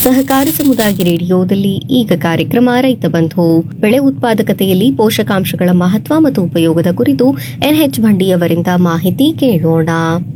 ಸಹಕಾರ ಸಮುದಾಯ ರೇಡಿಯೋದಲ್ಲಿ ಈಗ ಕಾರ್ಯಕ್ರಮ ರೈತ ಬಂಧು. ಬೆಳೆ ಉತ್ಪಾದಕತೆಯಲ್ಲಿ ಪೋಷಕಾಂಶಗಳ ಮಹತ್ವ ಮತ್ತು ಉಪಯೋಗದ ಕುರಿತು ಎನ್ಎಚ್ ಭಂಡಿಯವರಿಂದ ಮಾಹಿತಿ ಕೇಳೋಣ.